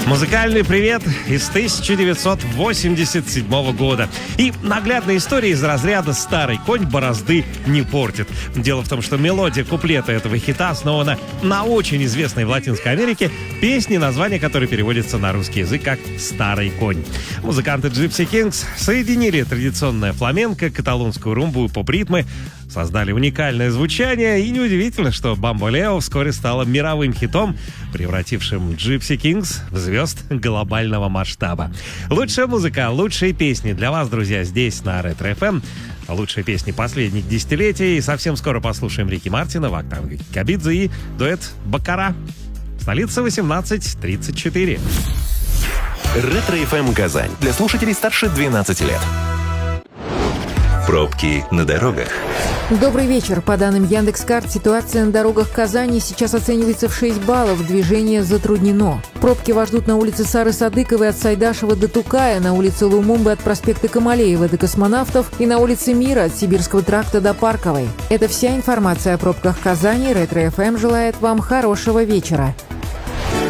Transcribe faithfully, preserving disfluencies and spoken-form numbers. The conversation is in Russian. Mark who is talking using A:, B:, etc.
A: Музыкальный привет из тысяча девятьсот восемьдесят седьмого года. И наглядная история из разряда «Старый конь борозды не портит». Дело в том, что мелодия куплета этого хита основана на очень известной в Латинской Америке песне, название которой переводится на русский язык как «Старый конь». Музыканты Gypsy Kings соединили традиционное фламенко, каталонскую румбу и поп-ритмы, создали уникальное звучание, и неудивительно, что «Бамболео» вскоре стало мировым хитом, превратившим Gypsy Kings в звезд глобального масштаба. Лучшая музыка, лучшие песни для вас, друзья, здесь на Ретро эф эм. Лучшие песни последних десятилетий. И совсем скоро послушаем Рики Мартина, Вахтанга Кикабидзе и дуэт «Баккара». Столица восемнадцать тридцать четыре.
B: Ретро эф эм Казань. Для слушателей старше двенадцати лет. Пробки на дорогах.
C: Добрый вечер. По данным Яндекс.Карт, ситуация на дорогах Казани сейчас оценивается в шесть баллов. Движение затруднено. Пробки вас ждут на улице Сары Садыковой от Сайдашева до Тукая, на улице Лумумбы от проспекта Камалеева до Космонавтов и на улице Мира от Сибирского тракта до Парковой. Это вся информация о пробках Казани. Ретро эф эм желает вам хорошего вечера.